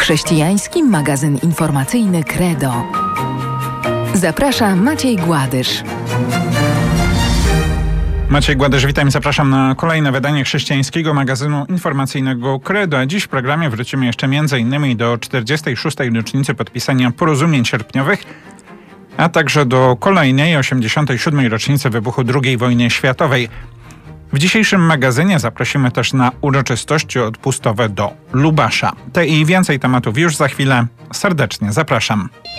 Chrześcijański magazyn informacyjny Credo. Zaprasza Maciej Gładysz. Maciej Gładysz, witam i zapraszam na kolejne wydanie chrześcijańskiego magazynu informacyjnego Credo. A dziś w programie wrócimy jeszcze m.in. do 46. rocznicy podpisania porozumień sierpniowych, a także do kolejnej 87. rocznicy wybuchu II wojny światowej. W dzisiejszym magazynie zaprosimy też na uroczystości odpustowe do Lubasza. Te i więcej tematów już za chwilę. Serdecznie zapraszam.